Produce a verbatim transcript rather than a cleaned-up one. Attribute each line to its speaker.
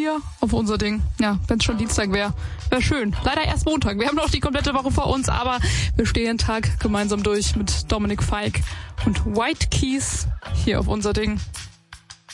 Speaker 1: hier auf unser Ding. Ja, wenn es schon Dienstag wäre. Wäre schön. Leider erst Montag. Wir haben noch die komplette Woche vor uns, aber wir stehen den Tag gemeinsam durch mit Dominik Fike und White Keys hier auf unser Ding.